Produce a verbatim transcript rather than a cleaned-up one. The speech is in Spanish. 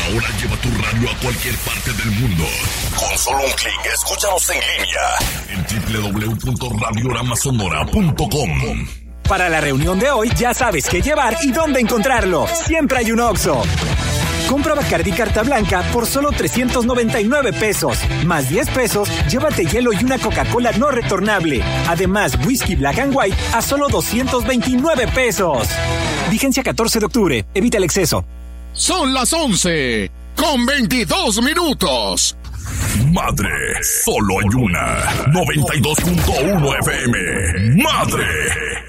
Ahora lleva tu radio a cualquier parte del mundo. Con solo un clic, escúchanos en línea en doble u doble u doble u punto radiorama sonora punto com. Para la reunión de hoy ya sabes qué llevar y dónde encontrarlo. Siempre hay un Oxxo. Compra Bacardí Carta Blanca por solo trescientos noventa y nueve pesos. Más diez pesos, llévate hielo y una Coca-Cola no retornable. Además, whisky Black and White a solo doscientos veintinueve pesos. Vigencia catorce de octubre. Evita el exceso. Son las once con veintidós minutos. Madre, solo hay una. noventa y dos punto uno F M. Madre.